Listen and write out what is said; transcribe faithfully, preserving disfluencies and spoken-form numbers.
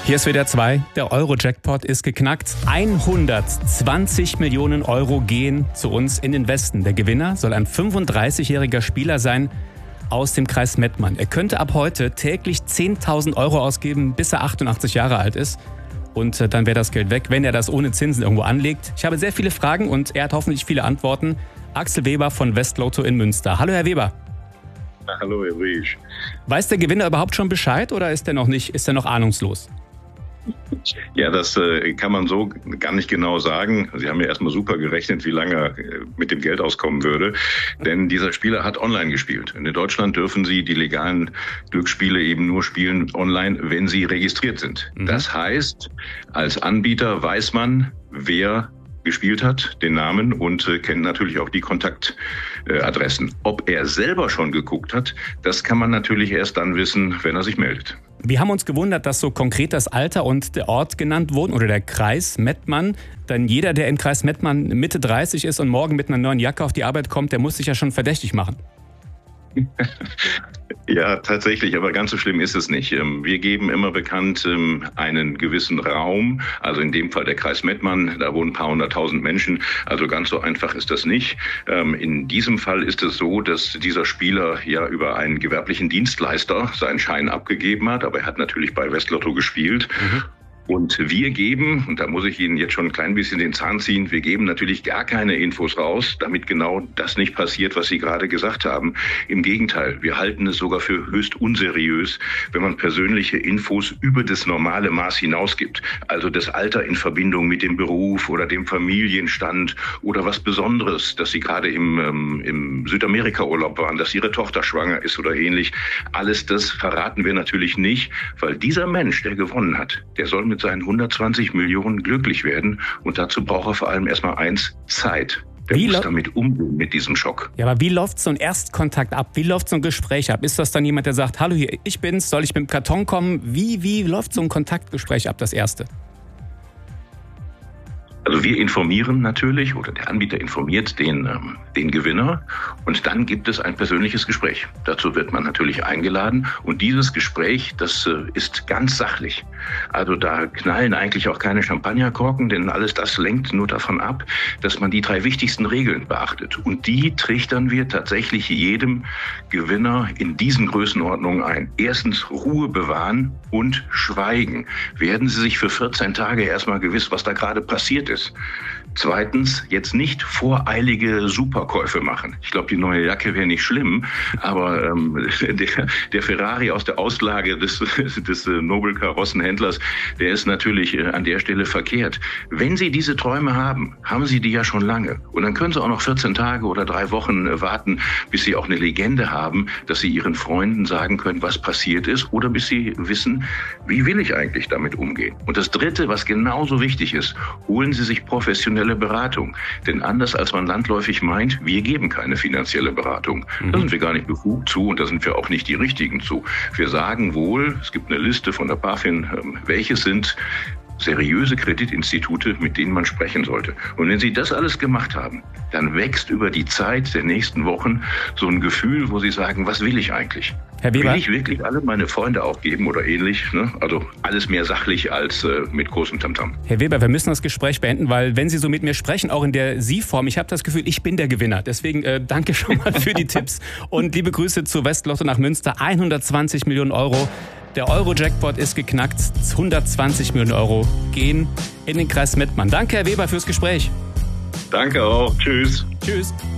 Hier ist W D R zwei. Der Euro-Jackpot ist geknackt. hundertzwanzig Millionen Euro gehen zu uns in den Westen. Der Gewinner soll ein fünfunddreißigjähriger Spieler sein aus dem Kreis Mettmann. Er könnte ab heute täglich zehntausend Euro ausgeben, bis er achtundachtzig Jahre alt ist. Und äh, dann wäre das Geld weg, wenn er das ohne Zinsen irgendwo anlegt. Ich habe sehr viele Fragen und er hat hoffentlich viele Antworten. Axel Weber von Westlotto in Münster. Hallo, Herr Weber. Na, hallo, Herr Riesch. Weiß der Gewinner überhaupt schon Bescheid oder ist er noch nicht, ist er noch ahnungslos? Ja, das äh, kann man so gar nicht genau sagen. Sie haben ja erstmal super gerechnet, wie lange er äh, mit dem Geld auskommen würde. Denn dieser Spieler hat online gespielt. Und in Deutschland dürfen Sie die legalen Glücksspiele eben nur spielen online, wenn sie registriert sind. Mhm. Das heißt, als Anbieter weiß man, wer gespielt hat, den Namen und äh, kennt natürlich auch die Kontaktadressen. Äh, Ob er selber schon geguckt hat, das kann man natürlich erst dann wissen, wenn er sich meldet. Wir haben uns gewundert, dass so konkret das Alter und der Ort genannt wurden oder der Kreis Mettmann. Denn jeder, der im Kreis Mettmann Mitte dreißig ist und morgen mit einer neuen Jacke auf die Arbeit kommt, der muss sich ja schon verdächtig machen. Ja, tatsächlich, aber ganz so schlimm ist es nicht. Wir geben immer bekannt einen gewissen Raum, also in dem Fall der Kreis Mettmann, da wohnen ein paar hunderttausend Menschen, also ganz so einfach ist das nicht. In diesem Fall ist es so, dass dieser Spieler ja über einen gewerblichen Dienstleister seinen Schein abgegeben hat, aber er hat natürlich bei Westlotto gespielt. Mhm. Und wir geben, und da muss ich Ihnen jetzt schon ein klein bisschen den Zahn ziehen, wir geben natürlich gar keine Infos raus, damit genau das nicht passiert, was Sie gerade gesagt haben. Im Gegenteil, wir halten es sogar für höchst unseriös, wenn man persönliche Infos über das normale Maß hinausgibt. Also das Alter in Verbindung mit dem Beruf oder dem Familienstand oder was Besonderes, dass Sie gerade im, ähm, im Südamerika-Urlaub waren, dass Ihre Tochter schwanger ist oder ähnlich. Alles das verraten wir natürlich nicht, weil dieser Mensch, der gewonnen hat, der soll mit mit seinen hundertzwanzig Millionen glücklich werden. Und dazu braucht er vor allem erstmal eins, Zeit. Der wie muss lo- damit umgehen, mit diesem Schock. Ja, aber wie läuft so ein Erstkontakt ab? Wie läuft so ein Gespräch ab? Ist das dann jemand, der sagt, hallo, hier, ich bin's, soll ich mit dem Karton kommen? Wie, wie läuft so ein Kontaktgespräch ab, das erste? Also wir informieren natürlich, oder der Anbieter informiert den, ähm, den Gewinner und dann gibt es ein persönliches Gespräch. Dazu wird man natürlich eingeladen und dieses Gespräch, das äh, ist ganz sachlich. Also da knallen eigentlich auch keine Champagnerkorken, denn alles das lenkt nur davon ab, dass man die drei wichtigsten Regeln beachtet. Und die trichtern wir tatsächlich jedem Gewinner in diesen Größenordnungen ein. Erstens Ruhe bewahren und schweigen. Werden Sie sich für vierzehn Tage erstmal gewiss, was da gerade passiert ist. Zweitens, jetzt nicht voreilige Superkäufe machen. Ich glaube, die neue Jacke wäre nicht schlimm, aber ähm, der, der Ferrari aus der Auslage des, des Nobelkarossenhändlers, der ist natürlich äh, an der Stelle verkehrt. Wenn Sie diese Träume haben, haben Sie die ja schon lange. Und dann können Sie auch noch vierzehn Tage oder drei Wochen äh, warten, bis Sie auch eine Legende haben, dass Sie Ihren Freunden sagen können, was passiert ist, oder bis Sie wissen, wie will ich eigentlich damit umgehen. Und das Dritte, was genauso wichtig ist, holen Sie sich professionelle Beratung. Denn anders als man landläufig meint, wir geben keine finanzielle Beratung. Mhm. Da sind wir gar nicht befugt zu und da sind wir auch nicht die Richtigen zu. Wir sagen wohl, es gibt eine Liste von der BaFin, welche sind seriöse Kreditinstitute, mit denen man sprechen sollte. Und wenn Sie das alles gemacht haben, dann wächst über die Zeit der nächsten Wochen so ein Gefühl, wo Sie sagen, was will ich eigentlich? Herr Weber? Will ich wirklich alle meine Freunde aufgeben oder ähnlich? Ne? Also alles mehr sachlich als äh, mit großem Tamtam. Herr Weber, wir müssen das Gespräch beenden, weil wenn Sie so mit mir sprechen, auch in der Sie-Form, ich habe das Gefühl, ich bin der Gewinner. Deswegen äh, danke schon mal für die Tipps und liebe Grüße zu Westlotto nach Münster. hundertzwanzig Millionen Euro. Der Euro-Jackpot ist geknackt. hundertzwanzig Millionen Euro gehen in den Kreis Mettmann. Danke, Herr Weber, fürs Gespräch. Danke auch. Tschüss. Tschüss.